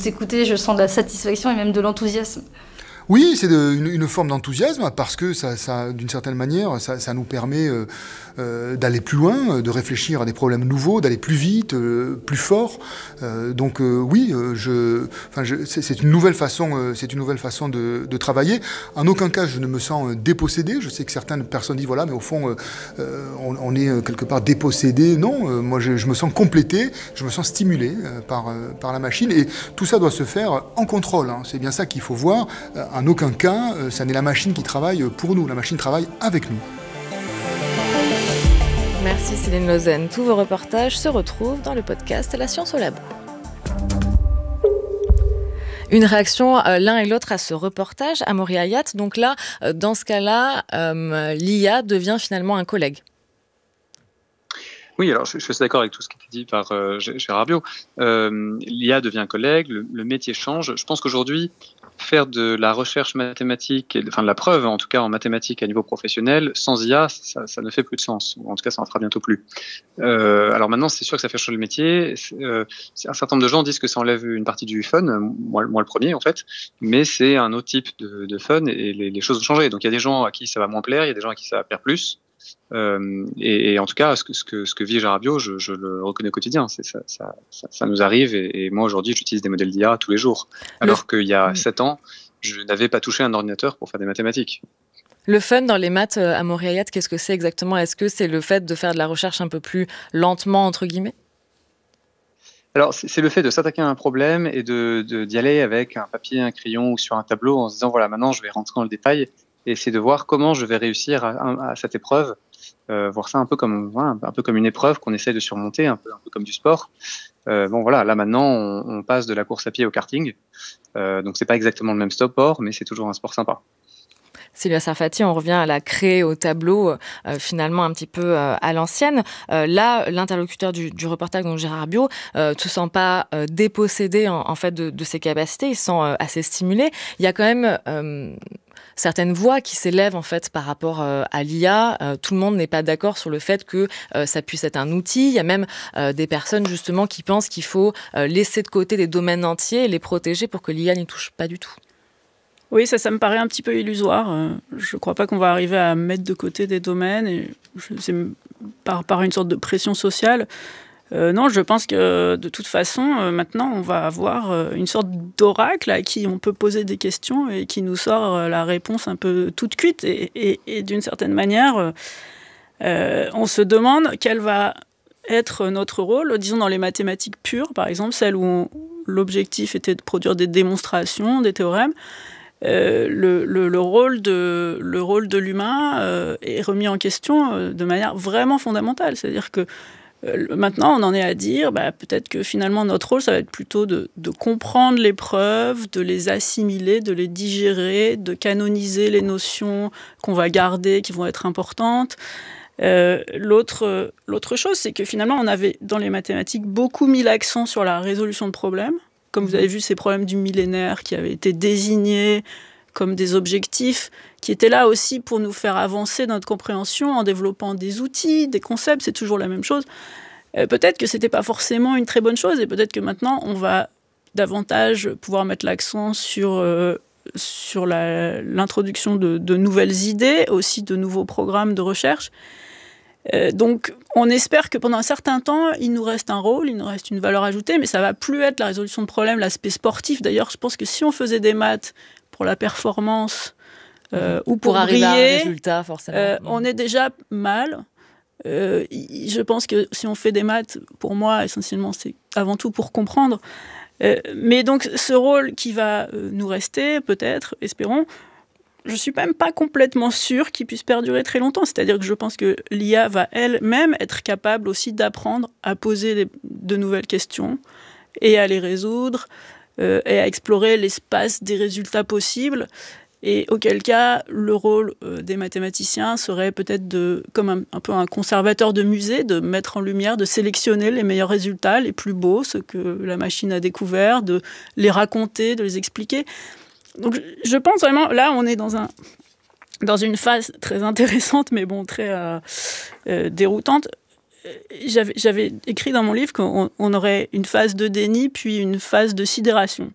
vous écouter, je sens de la satisfaction et même de l'enthousiasme. Oui, c'est une forme d'enthousiasme parce que ça d'une certaine manière, ça nous permet d'aller plus loin, de réfléchir à des problèmes nouveaux, d'aller plus vite, plus fort. Donc oui, c'est une nouvelle façon de travailler. En aucun cas, je ne me sens dépossédé. Je sais que certaines personnes disent voilà, mais au fond, on est quelque part dépossédé. Non, moi je me sens complété, je me sens stimulé par la machine et tout ça doit se faire en contrôle. Hein. C'est bien ça qu'il faut voir. En aucun cas, ça n'est la machine qui travaille pour nous. La machine travaille avec nous. Merci Céline Lausanne. Tous vos reportages se retrouvent dans le podcast La Science au Labo. Une réaction l'un et l'autre à ce reportage, Amaury Hayat. Donc là, dans ce cas-là, l'IA devient finalement un collègue. Oui, alors je suis d'accord avec tout ce qui est dit par Gérard Biot. L'IA devient un collègue, le métier change. Je pense qu'aujourd'hui, faire de la recherche mathématique, enfin de la preuve en tout cas en mathématiques à niveau professionnel, sans IA, ça ne fait plus de sens. Ou en tout cas, ça n'en fera bientôt plus. Alors maintenant, c'est sûr que ça fait changer le métier. Un certain nombre de gens disent que ça enlève une partie du fun, moi le premier en fait, mais c'est un autre type de fun et les choses ont changé. Donc il y a des gens à qui ça va moins plaire, il y a des gens à qui ça va plaire plus. Et en tout cas, ce que vit Gérard Biot, je le reconnais au quotidien. Ça nous arrive et moi aujourd'hui, j'utilise des modèles d'IA tous les jours. Alors qu'il y a 7 ans, je n'avais pas touché un ordinateur pour faire des mathématiques. Le fun dans les maths, Amaury Hayat, qu'est-ce que c'est exactement ? Est-ce que c'est le fait de faire de la recherche un peu plus lentement, entre guillemets ? Alors, c'est le fait de s'attaquer à un problème et d'y aller avec un papier, un crayon ou sur un tableau en se disant, voilà, maintenant je vais rentrer dans le détail et essayer de voir comment je vais réussir à cette épreuve. Voir ça un peu comme une épreuve qu'on essaie de surmonter, un peu comme du sport. Bon voilà, là maintenant on passe de la course à pied au karting, donc c'est pas exactement le même sport, mais c'est toujours un sport sympa. Sylvia Sarfati, on revient à la craie au tableau, finalement un petit peu à l'ancienne. Là, l'interlocuteur du reportage, donc Gérard Biot, ne se sent pas dépossédé en fait de ses capacités, il se sent assez stimulé. Il y a quand même certaines voix qui s'élèvent en fait par rapport à l'IA. Tout le monde n'est pas d'accord sur le fait que ça puisse être un outil. Il y a même des personnes justement qui pensent qu'il faut laisser de côté des domaines entiers et les protéger pour que l'IA n'y touche pas du tout. Oui, ça me paraît un petit peu illusoire. Je ne crois pas qu'on va arriver à mettre de côté des domaines, et c'est par une sorte de pression sociale. Non, je pense que de toute façon, maintenant, on va avoir une sorte d'oracle à qui on peut poser des questions et qui nous sort la réponse un peu toute cuite. Et d'une certaine manière, on se demande quel va être notre rôle, disons dans les mathématiques pures, par exemple, celles où l'objectif était de produire des démonstrations, des théorèmes. Le rôle de l'humain est remis en question de manière vraiment fondamentale. C'est-à-dire que maintenant, on en est à dire peut-être que finalement notre rôle, ça va être plutôt de comprendre les preuves, de les assimiler, de les digérer, de canoniser les notions qu'on va garder, qui vont être importantes. L'autre chose, c'est que finalement, on avait dans les mathématiques beaucoup mis l'accent sur la résolution de problèmes. Comme vous avez vu, ces problèmes du millénaire qui avaient été désignés comme des objectifs, qui étaient là aussi pour nous faire avancer notre compréhension en développant des outils, des concepts, c'est toujours la même chose. Peut-être que ce n'était pas forcément une très bonne chose, et peut-être que maintenant, on va davantage pouvoir mettre l'accent sur l'introduction de nouvelles idées, aussi de nouveaux programmes de recherche. Donc, on espère que pendant un certain temps, il nous reste un rôle, il nous reste une valeur ajoutée, mais ça ne va plus être la résolution de problèmes, l'aspect sportif. D'ailleurs, je pense que si on faisait des maths pour la performance ou pour arriver briller, à un résultat, forcément. On est déjà mal. Je pense que si on fait des maths, pour moi, essentiellement, c'est avant tout pour comprendre. Mais donc, ce rôle qui va nous rester, peut-être, espérons, je ne suis même pas complètement sûre qu'il puisse perdurer très longtemps. C'est-à-dire que je pense que l'IA va elle-même être capable aussi d'apprendre à poser de nouvelles questions et à les résoudre et à explorer l'espace des résultats possibles. Et auquel cas, le rôle des mathématiciens serait peut-être comme un peu un conservateur de musée, de mettre en lumière, de sélectionner les meilleurs résultats, les plus beaux, ceux que la machine a découverts, de les raconter, de les expliquer. Donc je pense vraiment, là on est dans une phase très intéressante, mais bon, très déroutante. J'avais écrit dans mon livre qu'on aurait une phase de déni, puis une phase de sidération.